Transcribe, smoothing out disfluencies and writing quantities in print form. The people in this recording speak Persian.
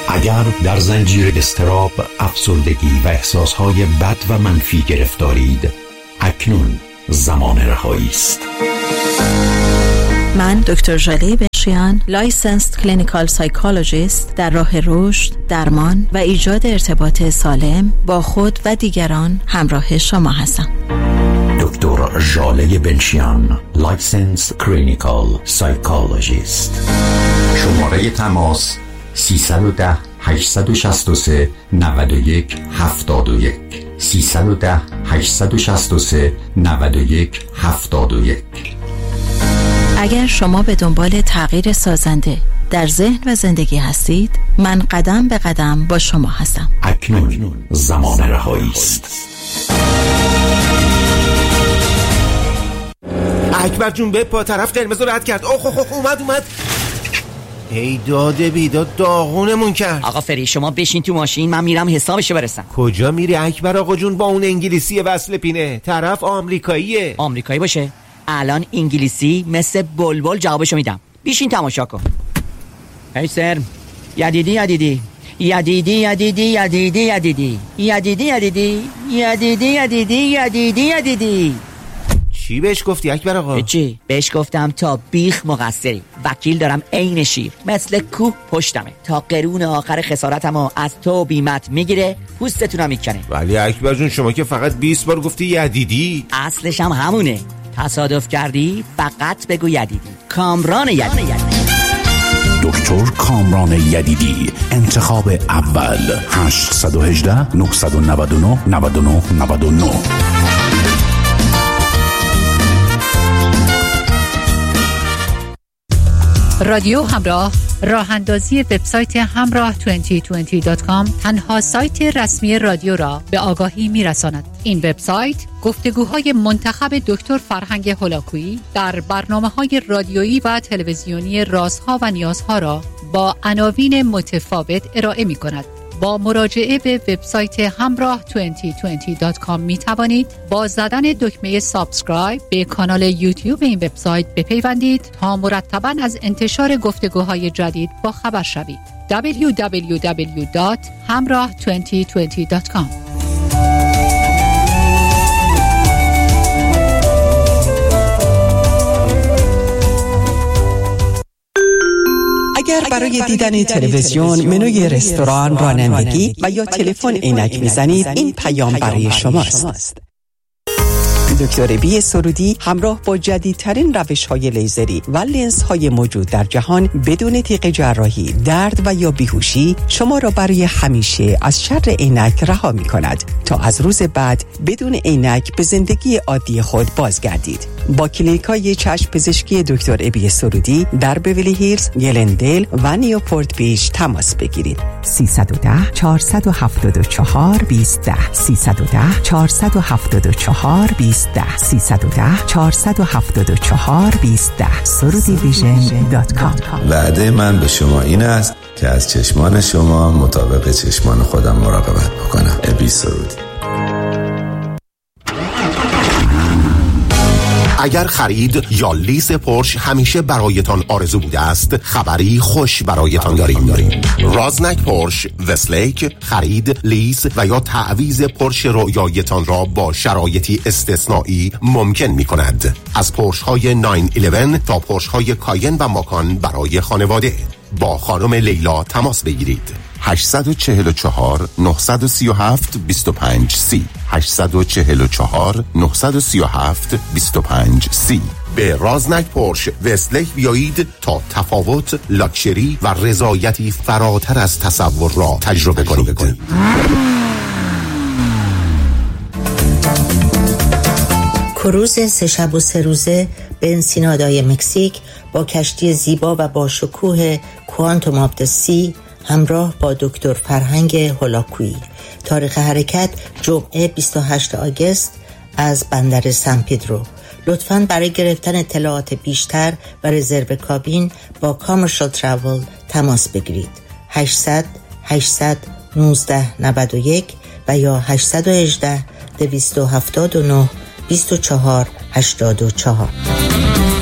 اگر در زنجیر اضطراب، افسردگی و احساسهای بد و منفی گرفتارید، اکنون زمان رهایی است. من دکتر ژاله بنشیان، لایسنسد کلینیکال سایکولوژیست، در راه رشد، درمان و ایجاد ارتباط سالم با خود و دیگران همراه شما هستم. دکتر ژاله بنشیان، لایسنسد کلینیکال سایکولوژیست. شماره تماس 310 863 91 71 310 863 91 71. اگر شما به دنبال تغییر سازنده در ذهن و زندگی هستید، من قدم به قدم با شما هستم. اکنون زمان رهایی است. اکبر جون به پا طرف قرمز رد کرد. اومد. ای داده بیداد، داغونمون کرد. آقا فری شما بشین تو ماشین، من میرم حسابشو برسم. کجا میری اکبر آقا جون با اون انگلیسی وصل پینه؟ طرف آمریکاییه. آمریکایی باشه الان انگلیسی مثل بلبل جوابشو میدم. بیشین تماشا کن. هی سر یدیدی چی بهش گفتی اکبر آقا؟ چی؟ بهش گفتم تا بیخ مقصری، وکیل دارم عین شیر، مثل کوه پشتمه، تا قرون آخر خسارتمو از تو بیمت میگیره، پوستتونم میکنه. ولی اکبر جون شما که فقط 20 بار گفتی یدیدی. اصلش هم همونه. تصادف کردی فقط بگو یدیدی. کامران یدیدی. دکتر کامران یدیدی، انتخاب اول. 818 999 9999. رادیو همراه، راه اندازی وبسایت همراه 2020.com تنها سایت رسمی رادیو را به آگاهی می‌رساند. این وبسایت گفتگوهای منتخب دکتر فرهنگ هولاکویی در برنامه‌های رادیویی و تلویزیونی رازها و نیازها را با عناوین متفاوت ارائه می‌کند. با مراجعه به وبسایت همراه 2020.com می توانید با زدن دکمه سابسکرایب به کانال یوتیوب این وبسایت بپیوندید تا مرتباً از انتشار گفتگوهای جدید با خبر شوید. www.hamrah2020.com. اگر برای دیدن تلویزیون، منوی رستوران، رانندگی و یا تلفن عینک میزنید، این پیام برای شماست. دکتر بی سرودی همراه با جدیدترین روش‌های لیزری و لنزهای موجود در جهان بدون تیغ جراحی، درد و یا بیهوشی شما را برای همیشه از شر عینک رها می‌کند تا از روز بعد بدون عینک به زندگی عادی خود بازگردید. با کلینیک‌های چشم پزشکی دکتر ابی سرودی در بیولی هیلز، گلندل و نیوپورت بیچ تماس بگیرید. 310 474 2010 310 474 2010 310 474 2010 surudivision.com. وعده من به شما این است که از چشمان شما مطابق چشمان خودم مراقبت بکنم. ابی سرودی. اگر خرید یا لیز پورش همیشه برایتان آرزو بوده است، خبری خوش برایتان داریم. رازنک پورش وستلیک خرید، لیز و یا تعویض پورش رویایتان را با شرایطی استثنایی ممکن می کند. از پورش های 911 تا پورش های کاین و ماکان برای خانواده. با خانم لیلا تماس بگیرید. 844 937 25 30 844 937 25 30. به رازنک پورش وستلیک بیایید تا تفاوت، لاکچری و رضایتی فراتر از تصور را تجربه کنید. کروز 3 شب و 3 روزه به انسینادای مکزیک با کشتی زیبا و با شکوه کوانتوم آف د سی همراه با دکتر فرهنگ هولاکویی. تاریخ حرکت جمعه 28 آگوست از بندر سن پدرو. لطفاً برای گرفتن اطلاعات بیشتر و رزرو کابین با کامرشال تراول تماس بگیرید. 800 819 91 و یا 818 279 24 84.